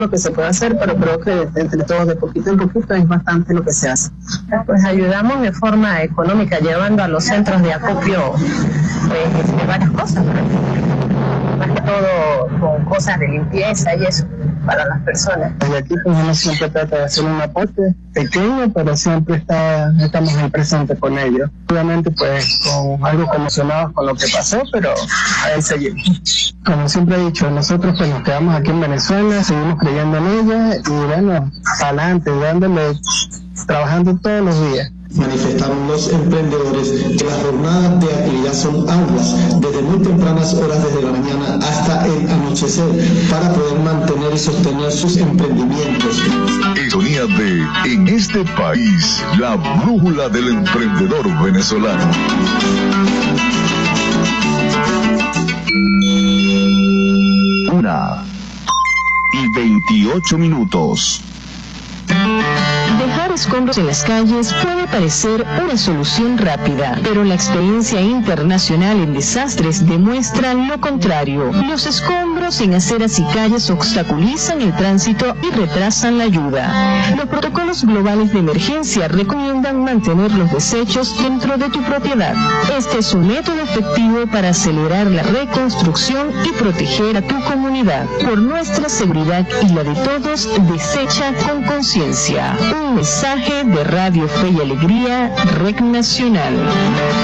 lo que se puede hacer, pero creo que entre todos, de poquito en poquito, es bastante lo que se hace. Pues ayudamos de forma económica, llevando a los centros de acopio varias cosas, más que todo con cosas de limpieza y eso para las personas. Desde aquí pues uno siempre trata de hacer un aporte pequeño, pero siempre estamos ahí presentes con ellos. Obviamente pues con algo conmocionados con lo que pasó, pero ahí seguimos. Como siempre he dicho, nosotros pues nos quedamos aquí en Venezuela, seguimos creyendo en ella y bueno, adelante, dándole, trabajando todos los días. Manifestaron los emprendedores que las jornadas de actividad son arduas desde muy tempranas horas desde la mañana hasta el anochecer para poder mantener y sostener sus emprendimientos. Sintonía de En este país, la brújula del emprendedor venezolano. 1:28. Dejar escombros en las calles puede parecer una solución rápida, pero la experiencia internacional en desastres demuestra lo contrario. Los escombros en aceras y calles obstaculizan el tránsito y retrasan la ayuda. Los protocolos globales de emergencia recomiendan mantener los desechos dentro de tu propiedad. Este es un método efectivo para acelerar la reconstrucción y proteger a tu comunidad. Por nuestra seguridad y la de todos, desecha con conciencia. Un mensaje de Radio Fe y Alegría, Red Nacional.